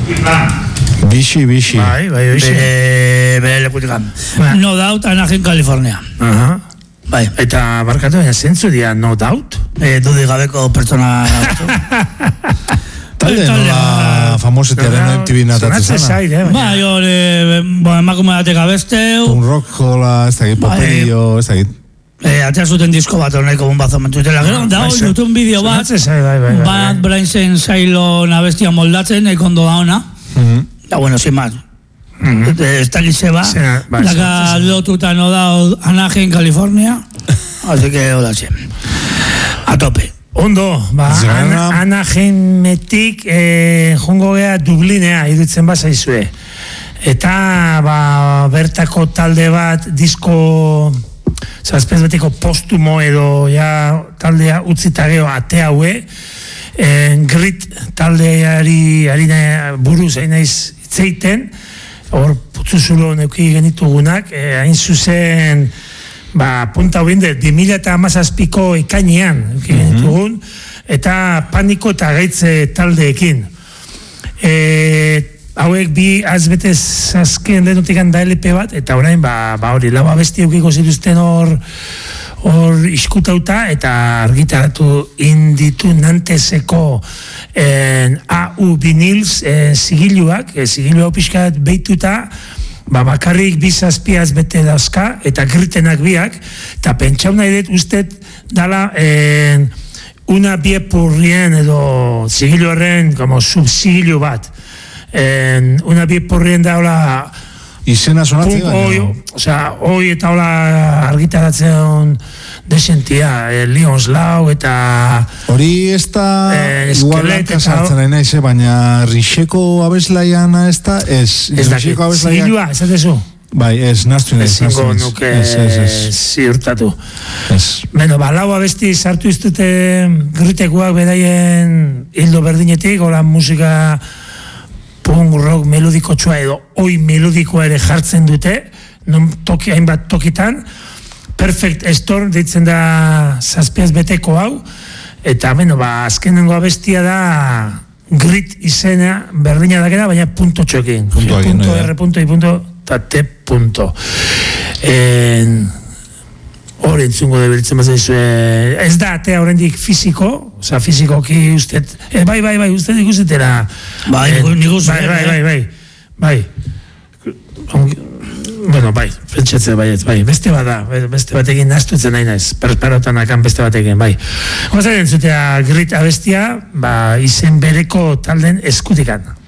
Bixi. Bai, bixi. Bere lekutikan. No Doubt, Anaheim, California. Bai. Eta barkatu, zentzu dia No Doubt? Dudi gabeko pertsona... Talde nola famosetearen MTV natatzen zana. Bai, hori, emakume batek abesteu. Un rock jola, ez dakit, poperio, ez dakit. Atea zuten disko bat horneko bombazo mentutela. Gero, da hori, YouTube bideo bat, Bad Brainsen Sailon abestia moldatzen, ekondo da ona. Da, bueno, sin más. Ez dakit zeba, daka lotuta No Doubt, Anaheim, California. Así que, hola, sí. A tope. Ondo, Anaheimetik jongo gea Dublinea iruditzen bazaizue. Eta bertako talde bat disko zazpez betiko postumo edo ja taldea utzita geho ate haue. Grit taldeari buruz naiz itzeiten, hor putzuzulo neuki genitugunak, hain zuzen punta huinde 2017ko ekainean genitugun, eta paniko eta gaitze taldeekin. Hauek bi azbetez azken denotikan da LP bat, eta orain hori lau abesti eukiko zituzten hor iskutauta, eta argitaratu inditu Nanteseko AU vinils zigiluak, zigilu hau pixkat behituta, bakarrik bizazpiaz bete dauzka, eta Gritenak biak, eta pentsau nahi dut ustet dala una biepurrien edo zigilu horren como subzigilu bat. Una biepurrien daula izena sonatzen hoi eta hola argitaratzen desentia, Lions Lau eta hori ez da igual lanka sartzen nahi naiz, baina Rixeko abeslaiana ez da, Rixeko abeslaiak zigilua, ez atezu? Bai, ez, naztu nahi ezingo nuke ziurtatu. Beno, lau abesti sartu iztute Gritekuak bedaien hildo berdinetik, hola musika punk rock melodiko txua edo oi melodikoa ere jartzen dute, hainbat tokitan. Perfect Storm ditzen da zazpiaz beteko hau, eta azkenengo abestia da Grit izena berdina dakena, baina punto txokin. R, eta T. Hor entzungo debilitzen bazaizue, ez da atea horrendik fiziko, oza, fizikoki usted, bai, usted ikusetera. Bai. Bueno, pentsatzen beste bat da, beste batekin naztutzen nahi naiz, perparotan akan beste batekin, bai. Gozaren zutea Grit abestia, izen bereko talden eskutikan.